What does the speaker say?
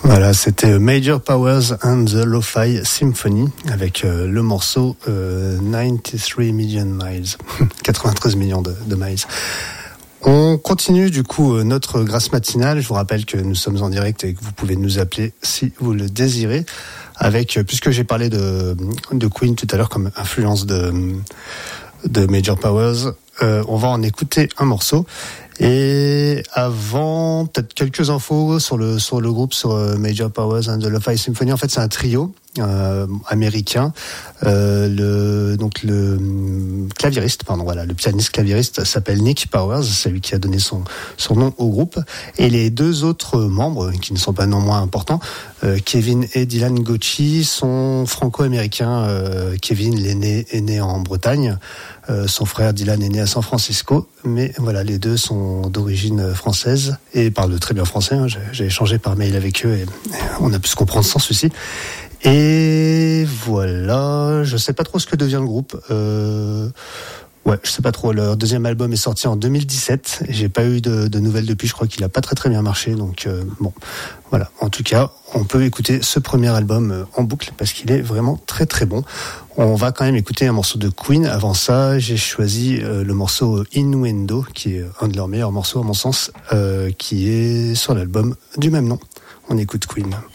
Voilà, c'était Major Powers and the Lo-Fi Symphony avec le morceau 93 Million Miles, 93 millions de miles. On continue du coup notre grâce matinale. Je vous rappelle que nous sommes en direct et que vous pouvez nous appeler si vous le désirez. Avec, puisque j'ai parlé de Queen tout à l'heure comme influence de Major Powers, on va en écouter un morceau. Et avant, peut-être quelques infos sur le groupe, sur Major Powers and the Lo-Fi Symphony. En fait, c'est un trio américain. Le claviériste, le pianiste claviériste s'appelle Nick Powers, c'est lui qui a donné son nom au groupe. Et les deux autres membres, qui ne sont pas non moins importants, Kevin et Dylan Gauchi, sont franco-américains. Kevin est né en Bretagne. Son frère Dylan est né à San Francisco, mais voilà, les deux sont d'origine française et parlent très bien français. J'ai échangé par mail avec eux et on a pu se comprendre sans souci. Et voilà, je sais pas trop ce que devient le groupe. Je sais pas trop. Leur deuxième album est sorti en 2017. J'ai pas eu de nouvelles depuis. Je crois qu'il a pas très bien marché. Donc voilà. En tout cas, on peut écouter ce premier album en boucle parce qu'il est vraiment très très bon. On va quand même écouter un morceau de Queen. Avant ça, j'ai choisi le morceau Innuendo, qui est un de leurs meilleurs morceaux à mon sens, qui est sur l'album du même nom. On écoute Queen.